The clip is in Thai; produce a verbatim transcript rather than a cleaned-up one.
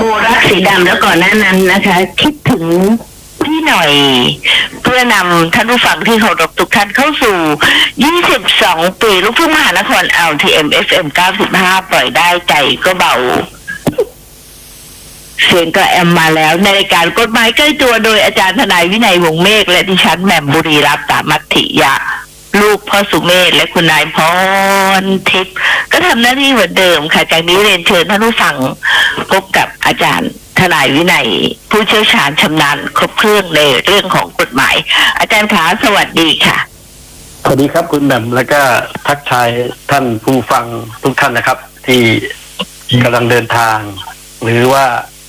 รักสีดำแล้วก่อนหน้านั้นนะคะ คิดถึงพี่หน่อยเพื่อนำท่านผู้ฟังที่เคารพทุกท่านเข้าสู่ยี่สิบสองปีลูกทุ่งมหานคร แอล ที เอ็ม เอฟ เอ็ม เก้าสิบห้า ปล่อยได้ใจก็เบาเสียงกระแอมมาแล้วในรายการกฎหมายใกล้ตัวโดยอาจารย์ทนายวินัยวงศ์เมฆและดิฉันแหม่มบุรีรัตน์ตามัตถิยะลูกพ่อสุเมธและคุณนายพรทิพย์ก็ทำหน้าที่เหมือนเดิมค่ะจากนี้เรียนเชิญท่านผู้ฟังพบกับอาจารย์ทนายวินัยผู้เชี่ยวชาญชำนาญครบเครื่องในเรื่องของกฎหมายอาจารย์ขาสวัสดีค่ะสวัสดีครับคุณแหม่มแล้วก็ทักทายท่านผู้ฟังทุกท่านนะครับที่กำลังเดินทางหรือว่า